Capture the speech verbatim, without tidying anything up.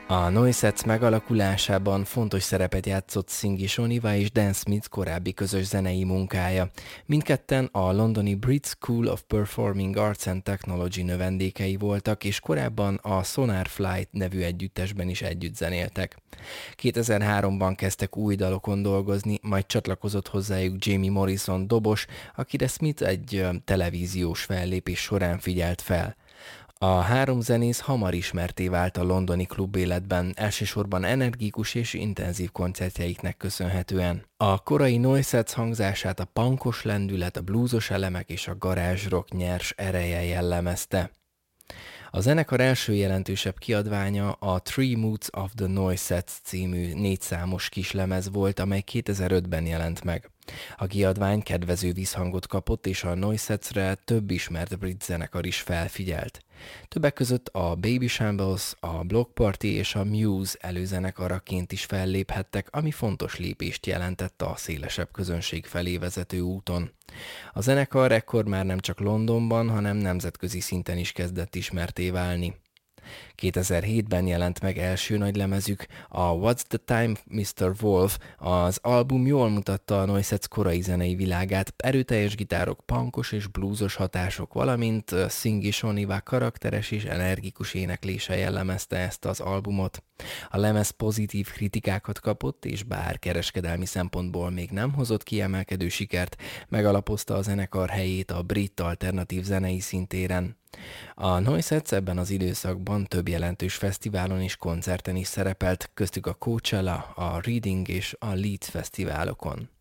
A Noisettes megalakulásában fontos szerepet játszott Singhi Shoniva és Dan Smith korábbi közös zenei munkája. Mindketten a londoni Brit School of Performing Arts and Technology növendékei voltak, és korábban a Sonar Flight nevű együttesben is együtt zenéltek. kétezer-háromban kezdtek új dalokon dolgozni, majd csatlakozott hozzájuk Jamie Morrison dobos, akire Smith egy ö, televíziós fellépés során figyelt fel. A három zenész hamar ismertté vált a londoni klubéletben, elsősorban energikus és intenzív koncertjeiknek köszönhetően. A korai Noisettes hangzását a punkos lendület, a bluesos elemek és a garázs rock nyers ereje jellemezte. A zenekar első jelentősebb kiadványa a Three Moods of the Noisettes című négyszámos kislemez volt, amely kétezer-ötben jelent meg. A kiadvány kedvező visszhangot kapott, és a Noisettesre több ismert brit zenekar is felfigyelt. Többek között a Baby Shambles, a Block Party és a Muse előzenekaraként is felléphettek, ami fontos lépést jelentett a szélesebb közönség felé vezető úton. A zenekar ekkor már nem csak Londonban, hanem nemzetközi szinten is kezdett ismertté válni. kétezer-hétben jelent meg első nagylemezük, a What's the Time miszter Wolf. Az album jól mutatta a Noisettes korai zenei világát, erőteljes gitárok, punkos és bluesos hatások, valamint Singhi Shoniva karakteres és energikus éneklése jellemezte ezt az albumot. A lemez pozitív kritikákat kapott, és bár kereskedelmi szempontból még nem hozott kiemelkedő sikert, megalapozta a zenekar helyét a brit alternatív zenei szintéren. A Noisettes ebben az időszakban több jelentős fesztiválon és koncerten is szerepelt, köztük a Coachella, a Reading és a Leeds fesztiválokon.